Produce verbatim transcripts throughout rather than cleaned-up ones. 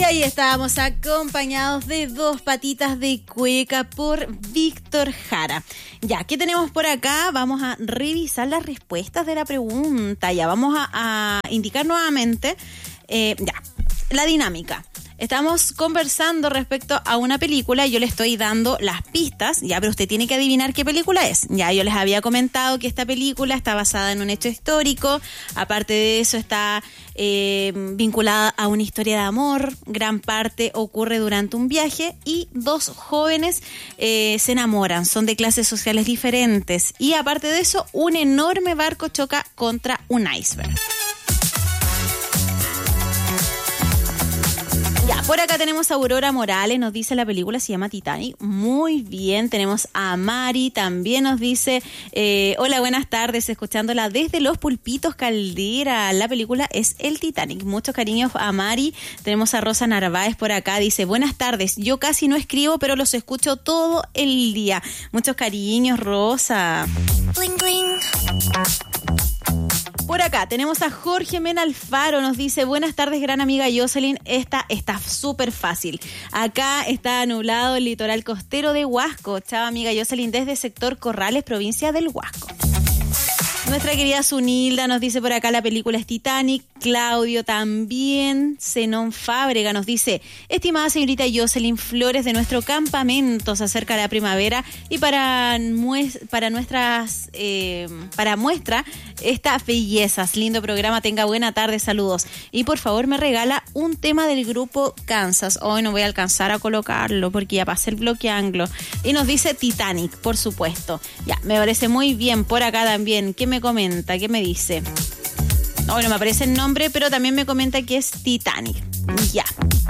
Y ahí estábamos acompañados de Dos Patitas de Cueca por Víctor Jara. Ya, ¿qué tenemos por acá? Vamos a revisar las respuestas de la pregunta. Ya, vamos a, a indicar nuevamente eh, ya, la dinámica. Estamos conversando respecto a una película y yo le estoy dando las pistas, ya, pero usted tiene que adivinar qué película es. Ya, yo les había comentado que esta película está basada en un hecho histórico, aparte de eso está eh, vinculada a una historia de amor, gran parte ocurre durante un viaje y dos jóvenes eh, se enamoran, son de clases sociales diferentes y aparte de eso un enorme barco choca contra un iceberg. Ya, por acá tenemos a Aurora Morales, nos dice la película se llama Titanic. Muy bien, tenemos a Mari, también nos dice, eh, hola, buenas tardes, escuchándola desde Los Pulpitos Caldera. La película es el Titanic. Muchos cariños a Mari. Tenemos a Rosa Narváez por acá, dice, buenas tardes, yo casi no escribo, pero los escucho todo el día. Muchos cariños, Rosa. Bling, bling. Por acá tenemos a Jorge Mena Alfaro, nos dice, buenas tardes, gran amiga Jocelyn, esta está súper fácil. Acá está nublado el litoral costero de Huasco. Chao, amiga Jocelyn, desde sector Corrales, provincia del Huasco. Nuestra querida Zunilda nos dice por acá la película es Titanic. Claudio también. Zenón Fábrega nos dice, estimada señorita Jocelyn, flores de nuestro campamento, se acerca la primavera y para, mues- para nuestras eh, para muestra estas bellezas. Lindo programa, tenga buena tarde, saludos. Y por favor me regala un tema del grupo Kansas. Hoy no voy a alcanzar a colocarlo porque ya pasé el bloque anglo. Y nos dice Titanic, por supuesto. Ya, me parece muy bien. Por acá también, ¿qué me comenta? ¿Qué me dice? No, no me aparece el nombre, pero también me comenta que es Titanic. Ya.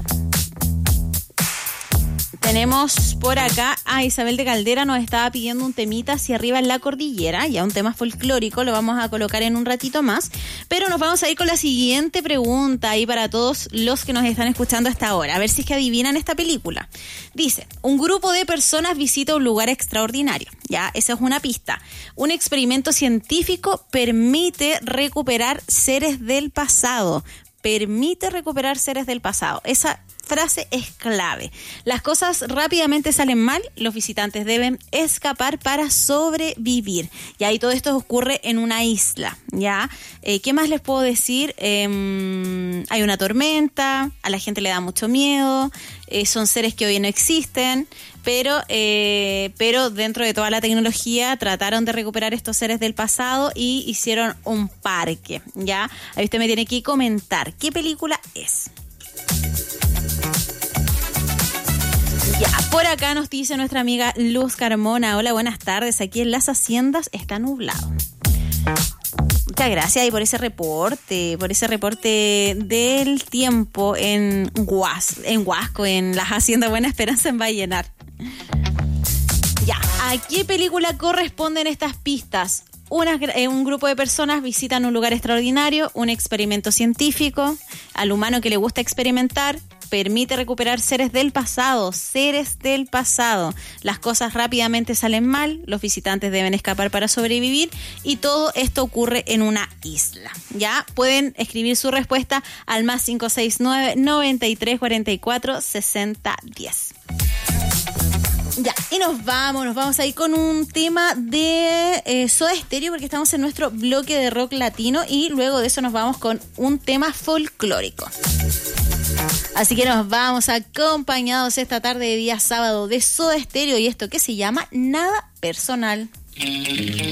Tenemos por acá a Isabel de Caldera, nos estaba pidiendo un temita hacia arriba en la cordillera, ya un tema folclórico, lo vamos a colocar en un ratito más, pero nos vamos a ir con la siguiente pregunta ahí para todos los que nos están escuchando hasta ahora, a ver si es que adivinan esta película. Dice, un grupo de personas visita un lugar extraordinario, ya, esa es una pista. Un experimento científico permite recuperar seres del pasado, permite recuperar seres del pasado, esa frase es clave. Las cosas rápidamente salen mal, los visitantes deben escapar para sobrevivir. Y ahí todo esto ocurre en una isla, ¿ya? Eh, ¿Qué más les puedo decir? Eh, hay una tormenta, a la gente le da mucho miedo, eh, son seres que hoy no existen, pero, eh, pero dentro de toda la tecnología trataron de recuperar estos seres del pasado y hicieron un parque, ¿ya? Ahí usted me tiene que comentar, ¿qué película es? Ya, por acá nos dice nuestra amiga Luz Carmona, hola, buenas tardes, aquí en Las Haciendas está nublado. Muchas gracias y por ese reporte, por ese reporte del tiempo en Huas, en Huasco, en Las Haciendas Buena Esperanza en Vallenar. Ya, ¿a qué película corresponden estas pistas? Una, eh, un grupo de personas visitan un lugar extraordinario, un experimento científico, al humano que le gusta experimentar, permite recuperar seres del pasado, seres del pasado. Las cosas rápidamente salen mal, los visitantes deben escapar para sobrevivir y todo esto ocurre en una isla. Ya pueden escribir su respuesta al más cinco seis nueve, noventa y tres cuarenta y cuatro, sesenta diez. Ya, y nos vamos, nos vamos a ir con un tema de eh, Soda Stereo porque estamos en nuestro bloque de rock latino y luego de eso nos vamos con un tema folclórico. Así que nos vamos acompañados esta tarde de día sábado de Soda Stereo y esto que se llama Nada Personal.